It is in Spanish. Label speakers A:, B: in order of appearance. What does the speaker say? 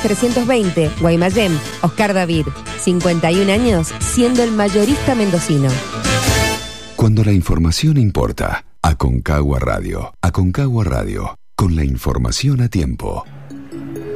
A: 320, Guaymallén. Oscar David, 51 años, siendo el mayorista mendocino.
B: Cuando la información importa, Aconcagua Radio. Aconcagua Radio, con la información a tiempo.